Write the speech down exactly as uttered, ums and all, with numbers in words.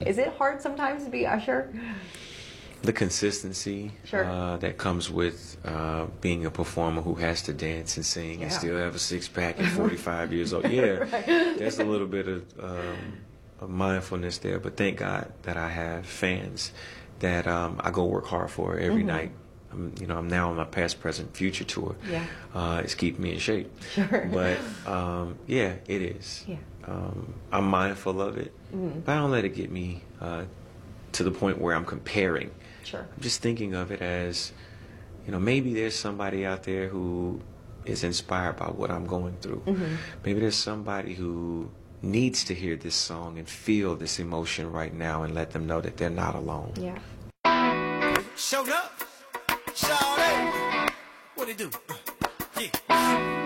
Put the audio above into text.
Is it hard sometimes to be Usher? The consistency Sure. uh, that comes with uh, being a performer who has to dance and sing Yeah. and still have a six pack at forty-five years old. Yeah, Right. there's a little bit of, um, of mindfulness there, but thank God that I have fans that um, I go work hard for every Mm-hmm. night. I'm, you know, I'm now on my past, present, future tour. Yeah. Uh, it's keeping me in shape. Sure. But um, yeah, it is. Yeah. Um, I'm mindful of it, Mm-hmm. but I don't let it get me uh, to the point where I'm comparing. Sure. I'm just thinking of it as, you know, maybe there's somebody out there who is inspired by what I'm going through. Mm-hmm. Maybe there's somebody who needs to hear this song and feel this emotion right now and let them know that they're not alone. Yeah. Showed up. Shout out. What it do? Yeah.